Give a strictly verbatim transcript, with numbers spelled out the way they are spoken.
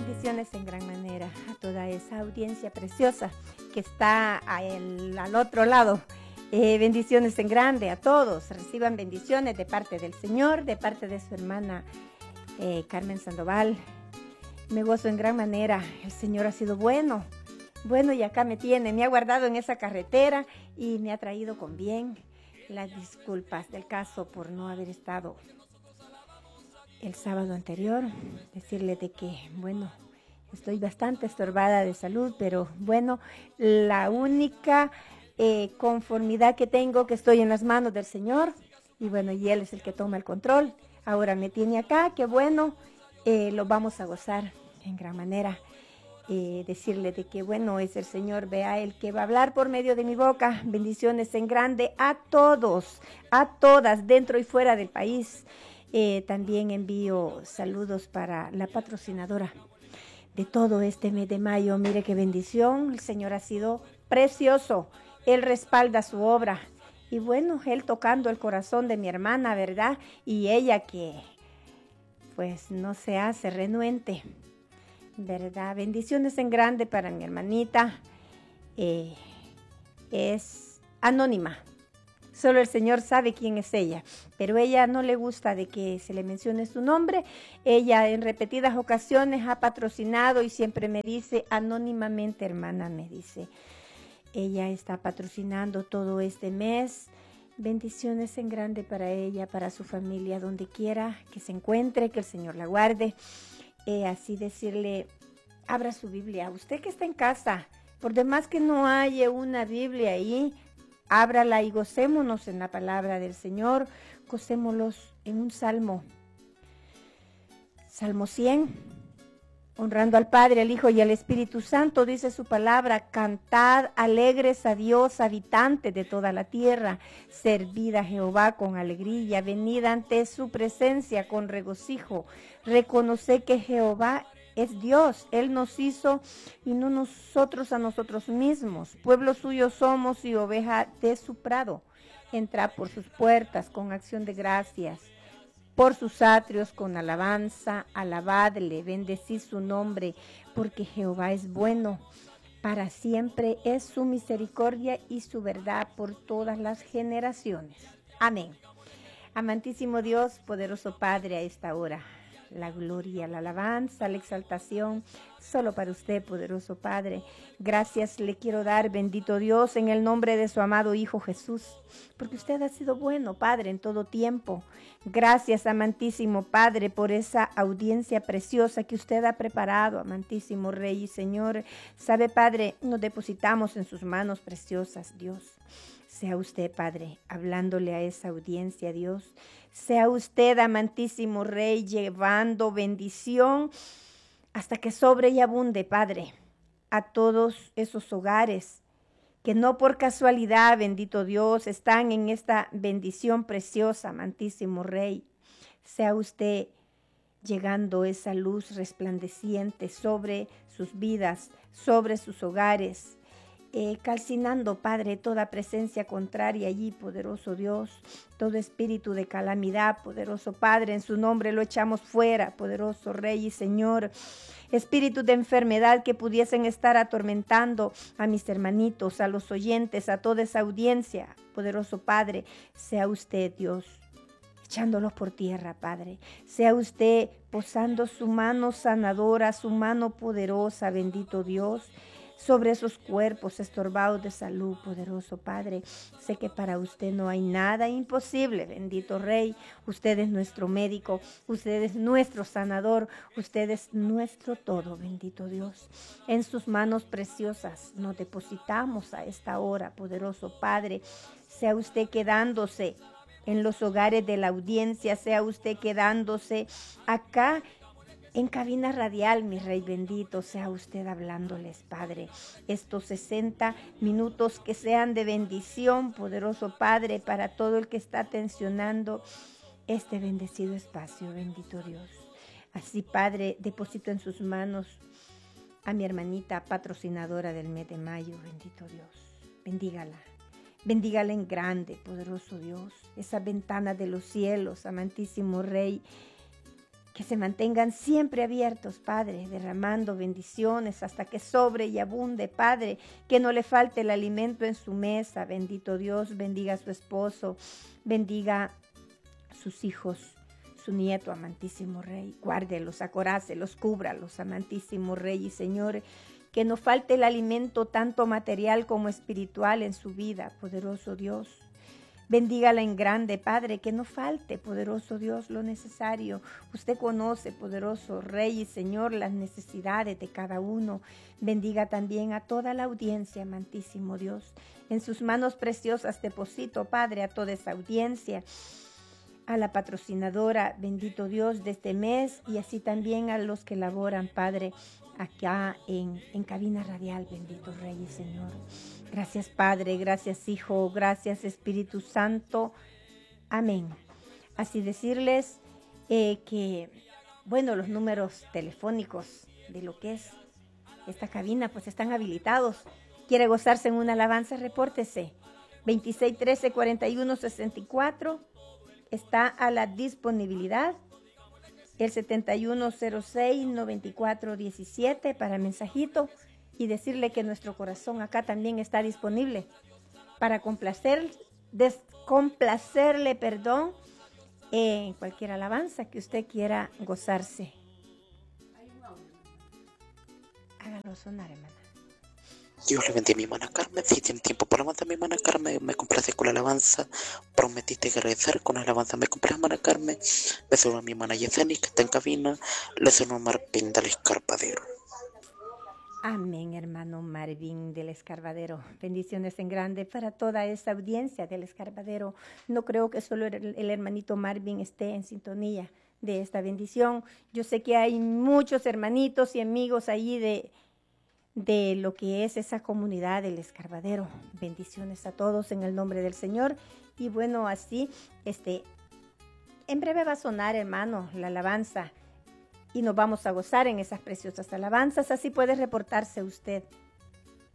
Bendiciones en gran manera a toda esa audiencia preciosa que está a el, al otro lado. Eh, bendiciones en grande a todos. Reciban bendiciones de parte del Señor, de parte de su hermana eh, Carmen Sandoval. Me gozo en gran manera. El Señor ha sido bueno. Bueno, y acá me tiene. Me ha guardado en esa carretera y me ha traído con bien. Las disculpas del caso por no haber estado el sábado anterior, decirle de que, bueno, estoy bastante estorbada de salud, pero bueno, la única eh, conformidad que tengo, que estoy en las manos del Señor, y bueno, y Él es el que toma el control. Ahora me tiene acá, que bueno, eh, lo vamos a gozar en gran manera. Eh, decirle de que bueno, es el Señor, vea, el que va a hablar por medio de mi boca. Bendiciones en grande a todos, a todas, dentro y fuera del país. Eh, también envío saludos para la patrocinadora de todo este mes de mayo. Mire qué bendición, el Señor ha sido precioso, Él respalda su obra. Y bueno, Él tocando el corazón de mi hermana, ¿verdad? Y ella que pues no se hace renuente, ¿verdad? Bendiciones en grande para mi hermanita. Eh, es anónima. Solo el Señor sabe quién es ella, pero ella no le gusta de que se le mencione su nombre. Ella en repetidas ocasiones ha patrocinado y siempre me dice anónimamente, hermana, me dice. Ella está patrocinando todo este mes. Bendiciones en grande para ella, para su familia, donde quiera que se encuentre, que el Señor la guarde. Eh, así decirle, abra su Biblia. Usted que está en casa, por demás que no haya una Biblia ahí, ábrala y gocémonos en la palabra del Señor, gocémonos en un salmo. Salmo cien, honrando al Padre, al Hijo y al Espíritu Santo, dice su palabra, cantad alegres a Dios, habitante de toda la tierra, servid a Jehová con alegría, venid ante su presencia con regocijo, reconoced que Jehová es Dios, Él nos hizo y no nosotros a nosotros mismos. Pueblo suyo somos y oveja de su prado. Entrad por sus puertas con acción de gracias, por sus atrios con alabanza, alabadle, bendecid su nombre, porque Jehová es bueno. Para siempre es su misericordia y su verdad por todas las generaciones. Amén. Amantísimo Dios, poderoso Padre, a esta hora, la gloria, la alabanza, la exaltación, solo para usted, poderoso Padre. Gracias le quiero dar, bendito Dios, en el nombre de su amado Hijo Jesús, porque usted ha sido bueno, Padre, en todo tiempo. Gracias, amantísimo Padre, por esa audiencia preciosa que usted ha preparado, amantísimo Rey y Señor. Sabe, Padre, nos depositamos en sus manos preciosas, Dios. Sea usted, Padre, hablándole a esa audiencia, Dios. Sea usted, amantísimo Rey, llevando bendición hasta que sobre y abunde, Padre, a todos esos hogares que no por casualidad, bendito Dios, están en esta bendición preciosa, amantísimo Rey. Sea usted llegando esa luz resplandeciente sobre sus vidas, sobre sus hogares, Eh, calcinando, Padre, toda presencia contraria allí, poderoso Dios, todo espíritu de calamidad, poderoso Padre, en su nombre lo echamos fuera, poderoso Rey y Señor. Espíritus de enfermedad que pudiesen estar atormentando a mis hermanitos, a los oyentes, a toda esa audiencia, poderoso Padre, sea usted, Dios, echándolos por tierra, Padre. Sea usted posando su mano sanadora, su mano poderosa, bendito Dios, sobre esos cuerpos estorbados de salud, poderoso Padre. Sé que para usted no hay nada imposible, bendito Rey. Usted es nuestro médico, usted es nuestro sanador, usted es nuestro todo, bendito Dios. En sus manos preciosas nos depositamos a esta hora, poderoso Padre. Sea usted quedándose en los hogares de la audiencia, sea usted quedándose acá en cabina radial, mi Rey bendito, sea usted hablándoles, Padre, estos sesenta minutos que sean de bendición, poderoso Padre, para todo el que está atencionando este bendecido espacio, bendito Dios. Así, Padre, deposito en sus manos a mi hermanita patrocinadora del mes de mayo, bendito Dios. Bendígala, bendígala en grande, poderoso Dios, esa ventana de los cielos, amantísimo Rey, que se mantengan siempre abiertos, Padre, derramando bendiciones hasta que sobre y abunde, Padre, que no le falte el alimento en su mesa. Bendito Dios, bendiga a su esposo, bendiga sus hijos, su nieto, amantísimo Rey. Guárdelos, acorácelos, cúbralos, amantísimo Rey y Señor. Que no falte el alimento tanto material como espiritual en su vida, poderoso Dios. Bendígala en grande, Padre, que no falte, poderoso Dios, lo necesario. Usted conoce, poderoso Rey y Señor, las necesidades de cada uno. Bendiga también a toda la audiencia, amantísimo Dios. En sus manos preciosas deposito, Padre, a toda esa audiencia, a la patrocinadora, bendito Dios, de este mes, y así también a los que laboran, Padre, acá en, en cabina radial, bendito Rey y Señor. Gracias, Padre, gracias, Hijo, gracias, Espíritu Santo. Amén. Así decirles eh, que, bueno, los números telefónicos de lo que es esta cabina, pues están habilitados. ¿Quiere gozarse en una alabanza? Repórtese. veintiséis trece cuarenta y uno sesenta y cuatro está a la disponibilidad. El setenta y uno cero seis noventa y cuatro diecisiete para mensajito. Y decirle que nuestro corazón acá también está disponible para complacer, descomplacerle, perdón, en cualquier alabanza que usted quiera gozarse. Hágalo sonar, hermana. Dios le bendiga a mi hermana Carmen. Si tiene tiempo para alabanza, mi hermana Carmen, me complace con la alabanza. Prometiste que agradecer con la alabanza. Me complace, hermana Carmen. Le saludo a mi hermana Yeseni, que está en cabina. Le saludo a Martín del Escarpadero. Amén, hermano Marvin del Escarbadero. Bendiciones en grande para toda esa audiencia del Escarbadero. No creo que solo el, el hermanito Marvin esté en sintonía de esta bendición. Yo sé que hay muchos hermanitos y amigos allí de, de lo que es esa comunidad del Escarbadero. Bendiciones a todos en el nombre del Señor. Y bueno, así, este, en breve va a sonar, hermano, la alabanza. Y nos vamos a gozar en esas preciosas alabanzas. Así puede reportarse usted